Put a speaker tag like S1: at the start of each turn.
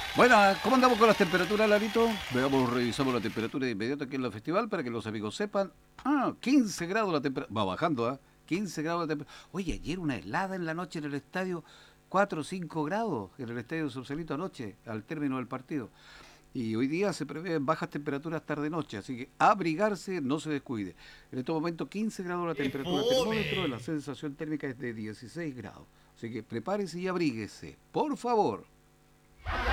S1: Bueno, ¿cómo andamos con las temperaturas, Larito? Veamos, revisamos la temperatura de inmediato aquí en el festival para que los amigos sepan. 15 grados la temperatura. Va bajando, ¿ah? 15 grados la temperatura. Oye, ayer una helada en la noche en el estadio. 4 o 5 grados en el estadio de Sausalito anoche, al término del partido. Y hoy día se prevén bajas temperaturas tarde-noche, así que abrigarse, no se descuide. En este momento 15 grados la
S2: ¡Qué
S1: temperatura termómetro, la
S2: fome!
S1: sensación térmica es de 16 grados. Así que prepárese y abríguese, por favor.